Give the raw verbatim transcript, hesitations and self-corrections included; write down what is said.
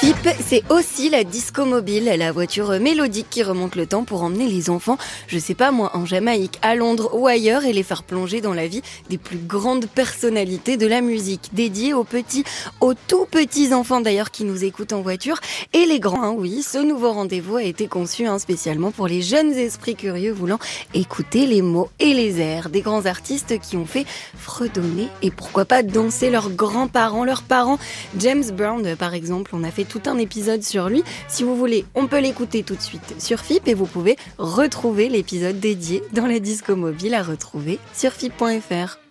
F I P, c'est aussi la disco mobile, la voiture mélodique qui remonte le temps pour emmener les enfants, je sais pas moi, en Jamaïque, à Londres ou ailleurs et les faire plonger dans la vie des plus grandes personnalités de la musique, dédiée aux petits, aux tout petits enfants d'ailleurs qui nous écoutent en voiture et les grands. Hein, oui, ce nouveau rendez-vous a été conçu hein, spécialement pour les jeunes esprits curieux voulant écouter les mots et les airs des grands artistes qui ont fait fredonner et pourquoi pas danser leurs grands-parents, leurs parents. James Brown par exemple, on a fait tout un épisode sur lui. Si vous voulez, on peut l'écouter tout de suite sur F I P et vous pouvez retrouver l'épisode dédié dans la disco mobile à retrouver sur F I P point F R.